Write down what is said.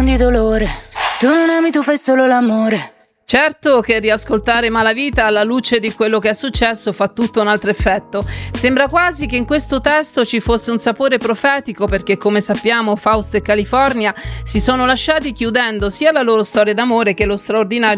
di dolore. Tu non ami, tu fai solo l'amore. Certo che riascoltare Malavita alla luce di quello che è successo fa tutto un altro effetto. Sembra quasi che in questo testo ci fosse un sapore profetico, perché come sappiamo Fausto e California si sono lasciati chiudendo sia la loro storia d'amore che lo straordinario